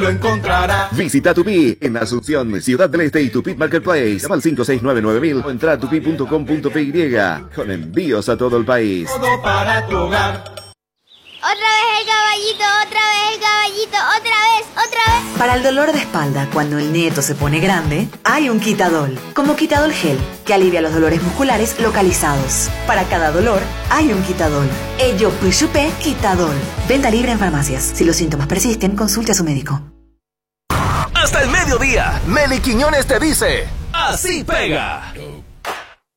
lo encontrará. Visita Tupi en Asunción, Ciudad del Este y Tupi Marketplace. Llama al 5699.000 o entra a tupi.com.py con envíos a todo el país. Todo para tu hogar. Otra vez el caballito, otra vez el caballito, otra vez. Para el dolor de espalda, cuando el nieto se pone grande, hay un Quitadol, como Quitadol Gel, que alivia los dolores musculares localizados. Para cada dolor, hay un Quitadol. Ello Puchupé Quitadol. Venta libre en farmacias. Si los síntomas persisten, consulte a su médico. Hasta el mediodía, Meli Quiñones te dice: ¡así pega!